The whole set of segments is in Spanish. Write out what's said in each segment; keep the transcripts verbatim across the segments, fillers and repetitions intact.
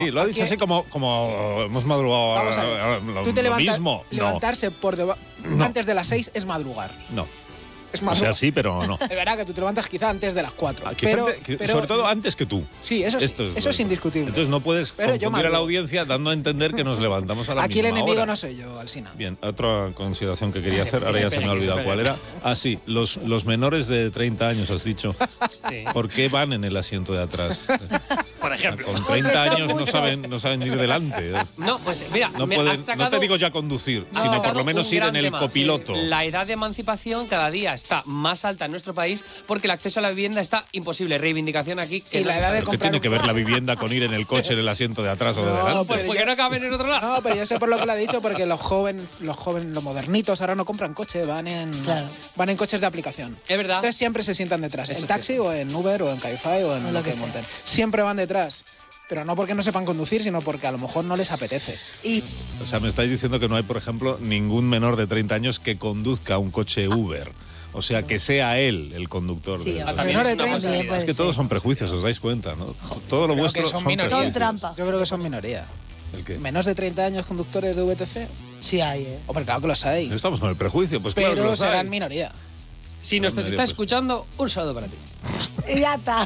Sí, lo ha dicho así como, como hemos madrugado Vamos a ver. ahora, lo, Tú te lo levantas, mismo. levantarse por deba- No. antes de las seis es madrugar. No. Es O madrugar. sea, sí, pero no. Es verdad que tú te levantas quizá antes de las cuatro. Ah, quizá pero, ante- que- pero- sobre todo antes que tú. Sí, eso, sí, Esto eso es lo- indiscutible. Entonces no puedes Pero yo confundir a la madrugo. audiencia dando a entender que nos levantamos a la Aquí el misma enemigo hora. no soy yo, Alsina. Bien, otra consideración que quería Que se- hacer, ahora que ya se se me ha pegue, que se olvidado pegue. cuál era. Ah, sí, los, los menores de treinta años, has dicho. Sí. ¿Por qué van en el asiento de atrás? Por ejemplo. Con Porque treinta son años no muchos. saben, no saben ir delante. No, pues mira, No, me pueden- has sacado, no te digo ya conducir, has sino por sacado lo menos un ir en gran el tema. copiloto. La edad de emancipación cada día está más alta en nuestro país porque el acceso a la vivienda está imposible. Reivindicación aquí. Que Y no la se edad está de ¿Pero qué comprar tiene un- que ver la vivienda con ir en el coche en el asiento de atrás o de No, delante? Pues porque no caben en otro lado. No, pero yo sé por lo que lo ha dicho, porque los jóvenes, los jóvenes, los modernitos ahora no compran coche, van en Claro. van en coches de aplicación. Es verdad. Entonces siempre se sientan detrás, Eso en es taxi o en Uber o en Cabify o en O lo lo que que sea. monten. Siempre van detrás. Pero no porque no sepan conducir, sino porque a lo mejor no les apetece. Y O sea, me estáis diciendo que no hay, por ejemplo, ningún menor de treinta años que conduzca un coche Uber. O sea, que sea él el conductor. Sí, del- ah, también menor es de una treinta. posibilidad. Puede Es que ser. todos son prejuicios, os dais cuenta, ¿no? Todo lo Creo vuestro que son son minoría. son prejuicios. trampa. Yo creo que son minoría. ¿El qué? Menos de treinta años conductores de V T C. sí hay, ¿eh? Hombre, claro que lo sabéis. Estamos con el prejuicio, pues claro que Pero los hay. serán minoría. Si nos Medio, está pues. escuchando, un saludo para ti. Y ya está.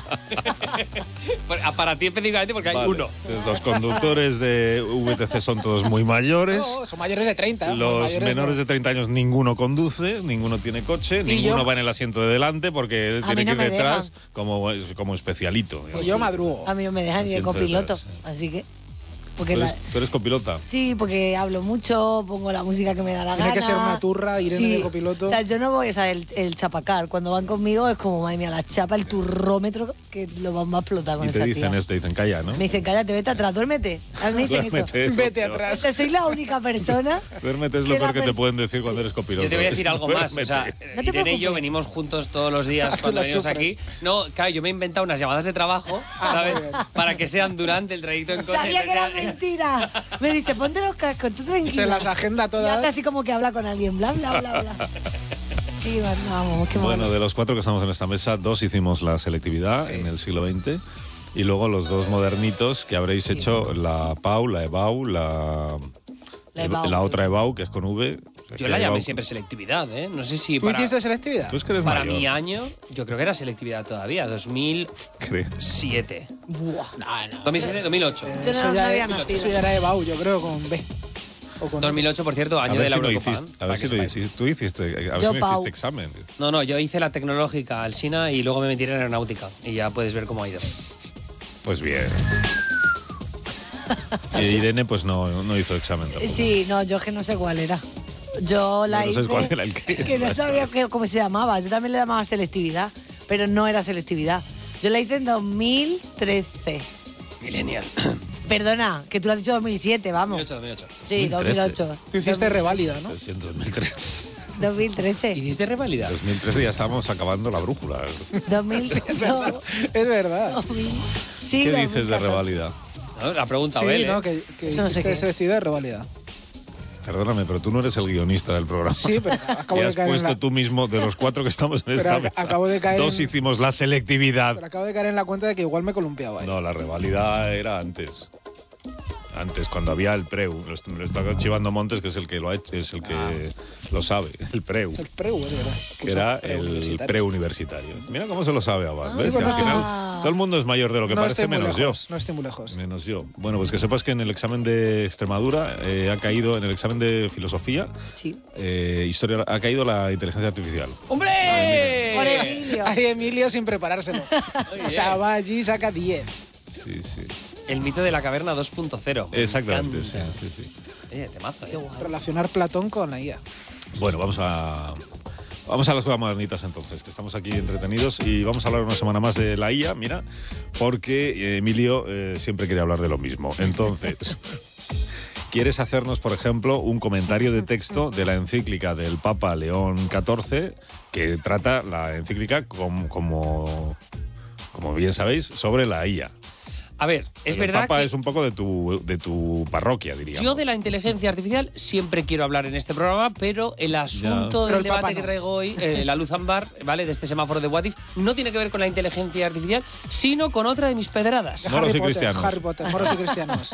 Para- Para ti específicamente porque hay Vale. uno. Entonces, los conductores de V T C son todos muy mayores. No, son mayores de treinta. muy Los mayores menores no. de treinta años ninguno conduce, ninguno tiene coche, Y ninguno yo- va en el asiento de delante porque A tiene mí que no ir me detrás dejan. como, como especialito. digamos. Pues yo madrugo. A mí no me dejan ni de Asiento copiloto. detrás, sí. Así que. Porque ¿Tú la- eres, tú eres copilota? Sí, porque hablo mucho, pongo la música que me da la Tiene gana. que ser una turra, Irene de copiloto. O sea, yo no voy, o sea, el, el chapacar, cuando van conmigo es como, madre mía, la chapa, el turrómetro, que lo vamos a explotar con Y te esta dicen tía. esto, te dicen calla, ¿no? Me dicen, cállate, vete atrás, duérmete. A mí me dicen eso. Duérmete, es lo Vete peor. atrás. Este, soy la única persona. Duérmete es que lo la peor que te pers- pueden decir cuando eres copiloto. Yo te voy a decir algo más. O sea, Duérmete. No te Irene y yo preocupes. venimos juntos todos los días Tú cuando lo venimos sufres. aquí. No, claro, yo me he inventado unas llamadas de trabajo, Ah, ¿sabes? muy bien. Para que sean durante el trayecto en coche. Sabía no que era sea- mentira. Me dice, ponte los cascos, tú tranquila. Se las agenda Y hace todas. así como que habla con alguien, bla, bla, bla, bla. Sí, vamos, qué Bueno, malo. de los cuatro que estamos en esta mesa, dos hicimos la selectividad Sí. en el siglo veinte. Y luego los dos modernitos que habréis hecho, la Pau, la EBAU, la, La EBAU. la otra EBAU, que es con V. Yo la llamé EBAU- siempre selectividad, ¿eh? No sé si ¿Tú para, hiciste selectividad? Tú es que eres para mayor, mi año, yo creo que era selectividad todavía, dos mil siete. creo. Buah. No, no. dos mil siete, dos mil ocho. Eh, Yo no- eso, no ya había es- nacido. eso ya era EBAU, yo creo, con B. O con dos mil ocho, por cierto, A año ver de la si lo Eurocopa. hiciste. A para ver que si lo sepáis. hiciste. Tú hiciste, a ver Yo, si me Pau. hiciste examen. No, no, yo hice la tecnológica Alsina y luego me metí en aeronáutica. Y ya puedes ver cómo ha ido. Pues bien. Y Irene, pues no, no hizo examen tampoco. Sí, no, yo es que no sé cuál era. Yo la No, no hice. sabes cuál era el qué. Que no sabía qué- cómo se llamaba. Yo también le llamaba selectividad, pero no era selectividad. Yo la hice en dos mil trece. Millennial. Perdona, que tú lo has dicho dos mil siete, vamos. dos mil ocho, dos mil ocho. Sí, dos mil ocho. Tú hiciste reválida, ¿no? Lo siento, dos mil trece. dos mil trece. ¿Hiciste revalida? dos mil trece ya estábamos acabando la brújula. dos mil. no, Es verdad. dos mil. Sí, ¿Qué dos mil dices de catorce. reválida? No, la pregunta Sí, Abel, ¿eh? no, que, que Eso no sé hiciste qué. selectividad y reválida. Perdóname, pero tú no eres el guionista del programa. Sí, pero acabo Y de has caer en puesto la... tú mismo, de los cuatro que estamos en Pero esta ac- mesa, acabo de caer dos en- hicimos la selectividad. Pero acabo de caer en la cuenta de que igual me he columpiado ahí. No, la revalida era antes. Antes, cuando había el preu. Lo est- me lo está chivando Montes, que es el que lo ha hecho, es el que lo sabe. El preu. El preu, es verdad. Que era el preuniversitario. preuniversitario. Mira cómo se lo sabe Abad. ¿Ves? bueno, Al no estoy final, todo el mundo es mayor de lo que No parece, estoy muy menos lejos, yo. no estoy muy lejos. Menos yo. Bueno, pues que sepas que en el examen de Extremadura eh, ha caído, en el examen de filosofía, Sí. eh, historia, ha caído la inteligencia artificial. ¡Hombre! Por Emilio. Hay Emilio sin preparárselo. O sea, va allí y saca diez. Sí, sí. El mito de la caverna dos punto cero. Me Exactamente, sí, encanta. sí, sí. Eh, temazo, eh. Qué guay. Relacionar Platón con la I A. Bueno, vamos a vamos a las cosas modernitas entonces, que estamos aquí entretenidos y vamos a hablar una semana más de la I A, mira, porque eh, Emilio eh, siempre quiere hablar de lo mismo. Entonces, ¿quieres hacernos, por ejemplo, un comentario de texto de la encíclica del Papa León catorce, que trata la encíclica como, como, como bien sabéis, sobre la I A? A ver, es el verdad Papa que es un poco de tu, de tu parroquia, diríamos. yo de la inteligencia artificial siempre quiero hablar en este programa, pero el asunto Pero del el Papa debate no. que traigo hoy, eh, la luz ámbar, ¿vale? De este semáforo de What If, no tiene que ver con la inteligencia artificial, sino con otra de mis pedradas. De Moros Harry y Potter, cristianos. Harry Potter, moros y cristianos.